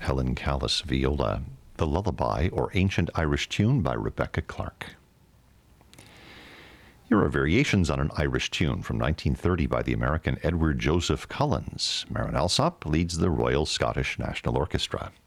Helen Callis viola, The Lullaby, or Ancient Irish Tune by Rebecca Clark. Here are variations on an Irish tune from 1930 by the American Edward Joseph Collins. Marin Alsop leads the Royal Scottish National Orchestra.